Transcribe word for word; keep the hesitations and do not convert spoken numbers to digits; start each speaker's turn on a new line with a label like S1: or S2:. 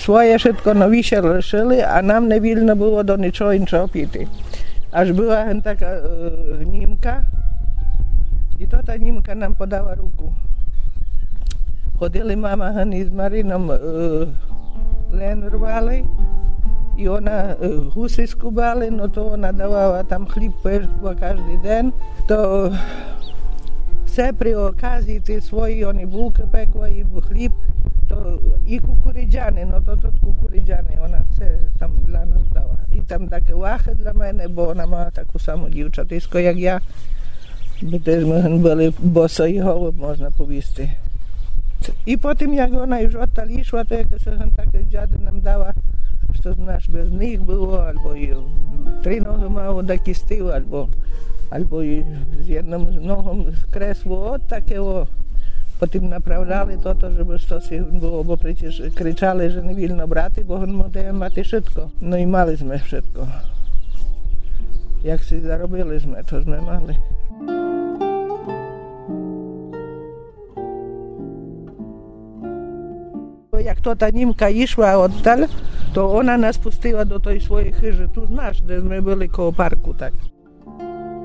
S1: Своє швидко новіше лишили, а нам не вільно було до нічого іншого піти. Аж була така е, німка, і то та німка нам подала руку. Ходили мама із Марином, е, лен рвали, і вона е, гуси скубали, но то вона давала там хліб пекла кожен день. То все при оказії ті свої, вони булки пекла і хліб, то і кукурудзяни, но то тут кукурудзяни, вона все там для нас дала. І там таке лахи для мене, бо вона мала таку саму дівчатиську, як я. Бо теж ми були босо і голуб, можна повісти. І потім, як вона вже отталі йшла, то якось таке дядя нам дала, що наш без них було, або і три ноги мало до кістів, або, або і з одним ногом кресло, от таке. О. Потім направляли то, щоб щось було, бо кричали, що не вільно брати, бо він може мати швидко. Ну і мали ми швидко. Як си заробили ми, то ми мали. Як то та німка йшла отталь, то вона нас пустила до тої своєї хижі, тут знаєш, де ми були коло парку так.